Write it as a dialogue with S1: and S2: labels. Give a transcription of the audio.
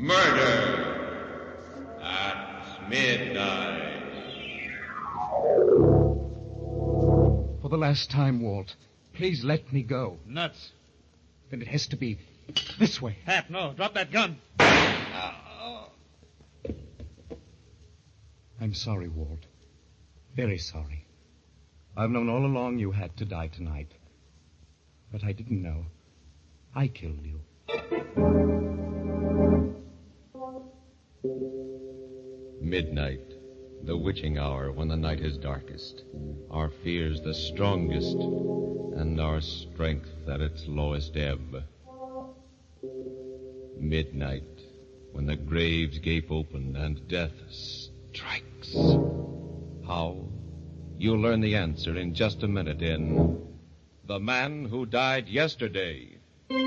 S1: Murder at midnight.
S2: For the last time, Walt, please let me go.
S3: Nuts.
S2: Then it has to be this way.
S3: Hap, no. Drop that gun.
S2: I'm sorry, Walt. Very sorry. I've known all along you had to die tonight. But I didn't know. I killed you.
S1: Midnight, the witching hour when the night is darkest, our fears the strongest, and our strength at its lowest ebb. Midnight, when the graves gape open and death strikes. How? You'll learn the answer in just a minute in The Man Who Died Yesterday.